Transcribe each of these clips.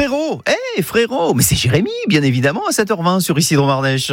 Frérot, frérot, mais c'est Jérémy, bien évidemment, à 7h20 sur Isidro Ardèche.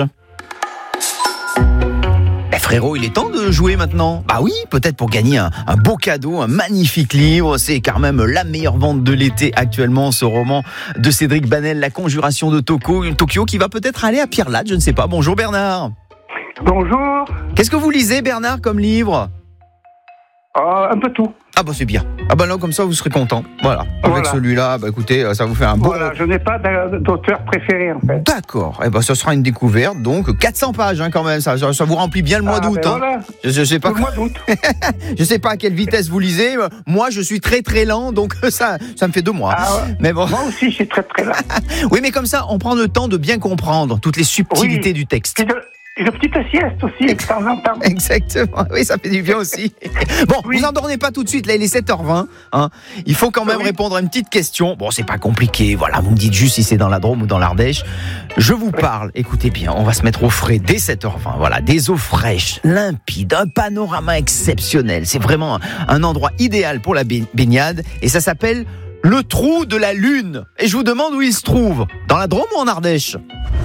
Frérot, il est temps de jouer maintenant. Bah oui, peut-être pour gagner un beau cadeau, un magnifique livre. C'est quand même la meilleure vente de l'été actuellement, ce roman de Cédric Banel, La Conjuration de Tokyo, qui va peut-être aller à Pierre-Latte, je ne sais pas. Bonjour Bernard. Bonjour. Qu'est-ce que vous lisez, Bernard, comme livre ? Un peu tout. Ah bah c'est bien. Ah bah non, comme ça vous serez content. Voilà. Avec celui-là, bah écoutez, ça vous fait un beau... Voilà, je n'ai pas d'auteur préféré en fait. D'accord. Eh ben ce sera une découverte, donc 400 pages quand même. Ça vous remplit bien le mois d'août. Voilà. Je sais pas. Le mois d'août. Je sais pas à quelle vitesse vous lisez. Moi, je suis très très lent, donc ça me fait 2 mois. Ah ouais. Mais bon. Moi aussi, je suis très très lent. Oui, mais comme ça, on prend le temps de bien comprendre toutes les subtilités du texte. Une petite sieste aussi, de temps en temps. Exactement, oui, ça fait du bien aussi. Bon, vous endormez pas tout de suite, là il est 7h20. Hein. Il faut quand même répondre à une petite question. Bon, c'est pas compliqué, voilà, vous me dites juste si c'est dans la Drôme ou dans l'Ardèche. Je vous parle, écoutez bien, on va se mettre au frais dès 7h20. Voilà, des eaux fraîches, limpides, un panorama exceptionnel. C'est vraiment un endroit idéal pour la baignade et ça s'appelle le Trou de la Lune. Et je vous demande où il se trouve, dans la Drôme ou en Ardèche ?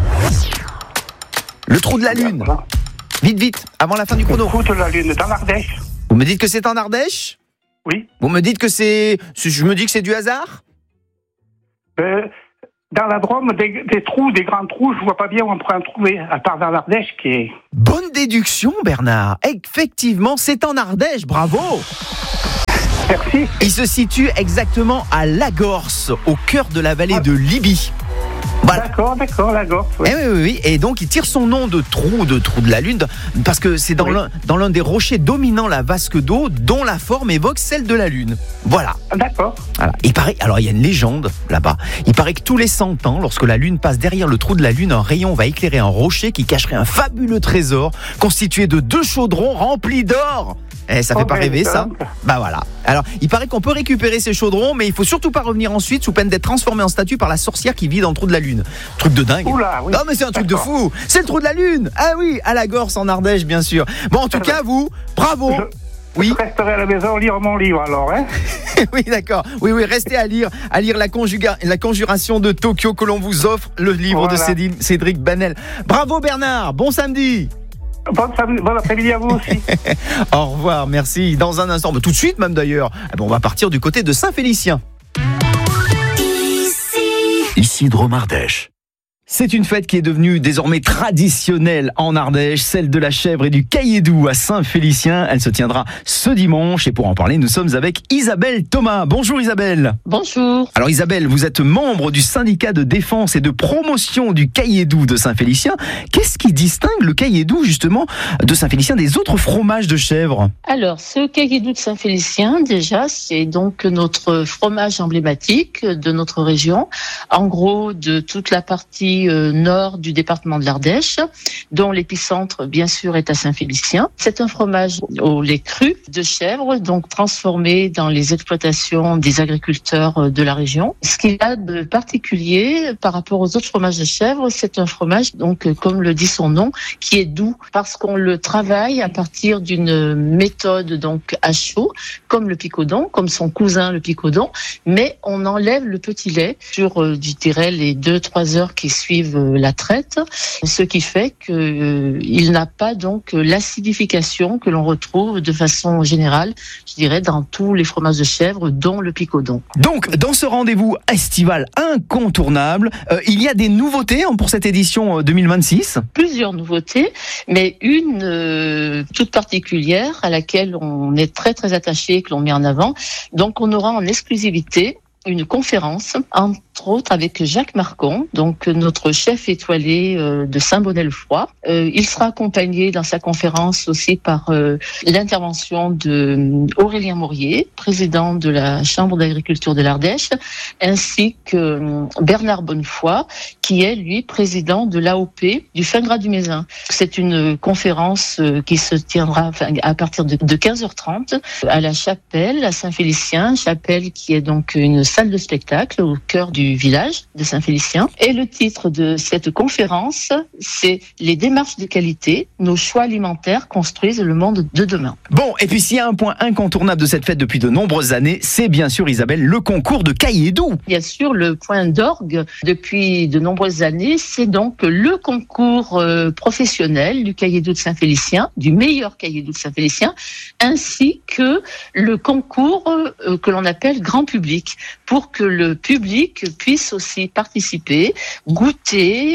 Le Trou de la Lune. Vite, avant la fin du chrono. Le Trou de la Lune, dans l'Ardèche. Vous me dites que c'est en Ardèche ? Oui. Vous me dites que je me dis que c'est du hasard ? Dans la Drôme, des trous, des grands trous, je vois pas bien où on pourrait en trouver, à part dans l'Ardèche qui est... Bonne déduction, Bernard. Effectivement, c'est en Ardèche, bravo. Merci. Il se situe exactement à Lagorce, au cœur de la vallée de Libye. Voilà. D'accord, la gorge. Oui. Oui. Et donc, il tire son nom de trou de la Lune, parce que c'est dans l'un des rochers dominant la vasque d'eau, dont la forme évoque celle de la Lune. Voilà. D'accord. Voilà. Il y a une légende là-bas. Il paraît que tous les 100 ans, lorsque la Lune passe derrière le trou de la Lune, un rayon va éclairer un rocher qui cacherait un fabuleux trésor constitué de 2 chaudrons remplis d'or. Ça fait pas rêver, ça ? Bah voilà. Alors, il paraît qu'on peut récupérer ces chaudrons, mais il faut surtout pas revenir ensuite sous peine d'être transformé en statue par la sorcière qui vit dans le trou de la Lune. Truc de dingue. Oula, oui. Non, mais c'est un truc de fou. C'est le trou de la Lune. Ah oui, à Lagorce, en Ardèche, bien sûr. Bon, en tout cas, vous, bravo. Je resterai à la maison lire mon livre, alors, hein. Oui, d'accord. Oui, restez à lire la Conjuration de Tokyo que l'on vous offre, le livre de Cédric Banel. Bravo Bernard, bon samedi. Bon après-midi à vous aussi. Au revoir, merci. Dans un instant, tout de suite même d'ailleurs, on va partir du côté de Saint-Félicien. Isidro Ardèche. C'est une fête qui est devenue désormais traditionnelle en Ardèche, celle de la chèvre et du cailledou à Saint-Félicien. Elle se tiendra ce dimanche et pour en parler, nous sommes avec Isabelle Thomas. Bonjour Isabelle. Bonjour. Alors Isabelle, vous êtes membre du syndicat de défense et de promotion du cailledou de Saint-Félicien. Qu'est-ce qui distingue le cailledou justement de Saint-Félicien des autres fromages de chèvre ? Alors, ce cailledou de Saint-Félicien, déjà, c'est donc notre fromage emblématique de notre région. En gros, de toute la partie nord du département de l'Ardèche, dont l'épicentre, bien sûr, est à Saint-Félicien. C'est un fromage au lait cru de chèvre, donc transformé dans les exploitations des agriculteurs de la région. Ce qu'il y a de particulier par rapport aux autres fromages de chèvre, c'est un fromage, donc, comme le dit son nom, qui est doux, parce qu'on le travaille à partir d'une méthode, donc, à chaud, comme le picodon, comme son cousin le picodon, mais on enlève le petit lait sur, je dirais, les 2-3 heures qui suivent la traite, ce qui fait qu'il n'a pas donc l'acidification que l'on retrouve de façon générale, je dirais, dans tous les fromages de chèvre, dont le picodon. Donc, dans ce rendez-vous estival incontournable, il y a des nouveautés pour cette édition 2026 ? Plusieurs nouveautés, mais une toute particulière à laquelle on est très très attaché et que l'on met en avant. Donc, on aura en exclusivité une conférence, entre autres avec Jacques Marcon, donc notre chef étoilé de Saint-Bonnet-le-Froid. Il sera accompagné dans sa conférence aussi par l'intervention de Aurélien Maurier, président de la Chambre d'agriculture de l'Ardèche, ainsi que Bernard Bonnefoy, qui est, lui, président de l'AOP du Fin Gras du Mézin. C'est une conférence qui se tiendra à partir de 15h30 à la chapelle, à Saint-Félicien, chapelle qui est donc une salle de spectacle au cœur du du village de Saint-Félicien. Et le titre de cette conférence, c'est « Les démarches de qualité, nos choix alimentaires construisent le monde de demain ». Bon, et puis s'il y a un point incontournable de cette fête depuis de nombreuses années, c'est bien sûr, Isabelle, le concours de cahiers doux. Bien sûr, le point d'orgue depuis de nombreuses années, c'est donc le concours professionnel du cahier doux de Saint-Félicien, du meilleur cahier doux de Saint-Félicien, ainsi que le concours que l'on appelle grand public, pour que le public puisse aussi participer, goûter,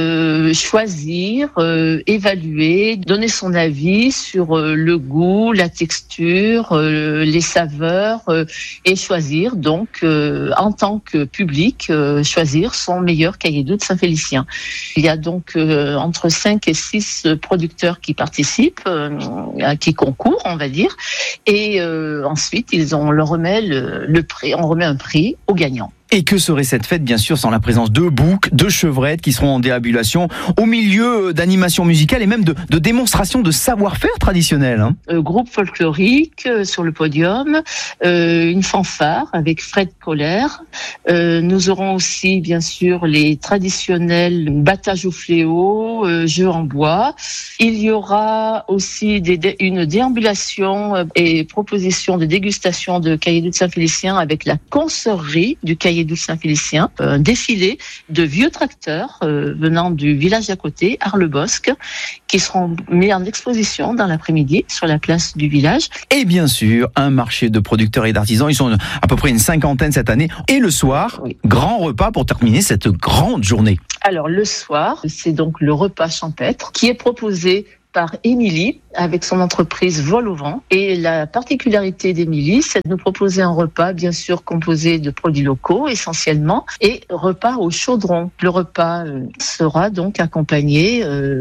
choisir, évaluer, donner son avis sur le goût, la texture, les saveurs et choisir donc en tant que public choisir son meilleur cahier doux de Saint-Félicien. Il y a donc entre 5 et 6 producteurs qui participent, qui concourent, on va dire, et ensuite on leur remet le prix, on remet un prix aux gagnants. Et que serait cette fête, bien sûr, sans la présence de boucs, de chevrettes qui seront en déambulation au milieu d'animations musicales et même de démonstrations de savoir-faire traditionnel. Groupe folklorique sur le podium, une fanfare avec Fred Colère. Nous aurons aussi, bien sûr, les traditionnels battages au fléau, jeux en bois. Il y aura aussi une déambulation et proposition de dégustation de cahiers doux de Saint-Félicien avec la conserverie du cahier doux de Saint-Félicien, un défilé de vieux tracteurs venant du village à côté, Arlebosc, qui seront mis en exposition dans l'après-midi sur la place du village. Et bien sûr, un marché de producteurs et d'artisans, ils sont à peu près une 50aine cette année. Et le soir, oui, grand repas pour terminer cette grande journée. Alors le soir, c'est donc le repas champêtre qui est proposé par Émilie avec son entreprise Vol au Vent. Et la particularité d'Émilie, c'est de nous proposer un repas, bien sûr, composé de produits locaux essentiellement, et repas au chaudron. Le repas sera donc accompagné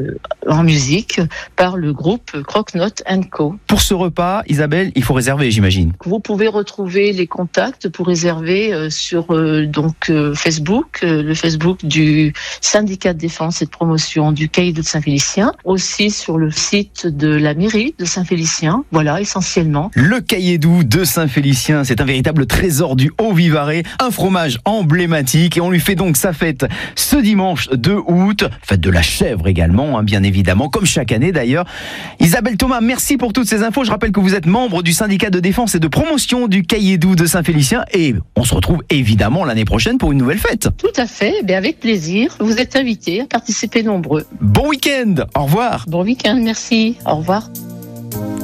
en musique par le groupe Croque-Note & Co. Pour ce repas, Isabelle, il faut réserver, j'imagine. Vous pouvez retrouver les contacts pour réserver sur Facebook, le Facebook du syndicat de défense et de promotion du cahier doux de Saint-Félicien, aussi sur le site de la mairie de Saint-Félicien, voilà, essentiellement. Le cahier doux de Saint-Félicien, c'est un véritable trésor du Haut-Vivarais, un fromage emblématique, et on lui fait donc sa fête ce dimanche 2 août, fête de la chèvre également, bien évidemment, comme chaque année d'ailleurs. Isabelle Thomas, merci pour toutes ces infos. Je rappelle que vous êtes membre du syndicat de défense et de promotion du cahier doux de Saint-Félicien, et on se retrouve évidemment l'année prochaine pour une nouvelle fête. Tout à fait, avec plaisir. Vous êtes invités à participer nombreux. Bon week-end, au revoir. Bon week-end, merci, au revoir.